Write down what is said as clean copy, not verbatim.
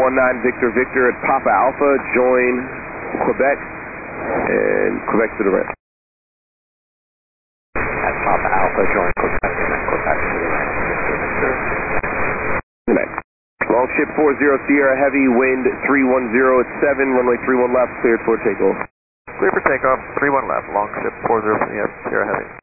19 Victor Victor at Papa Alpha, join Quebec, and Quebec to the right. At Papa Alpha, join Quebec, and then Quebec to the right. Victor Victor. Nice. Longship 40 Sierra Heavy, wind 310 at 7, runway 31 left, cleared for takeoff. Clear for takeoff, 31 left, Longship 40 Sierra Heavy.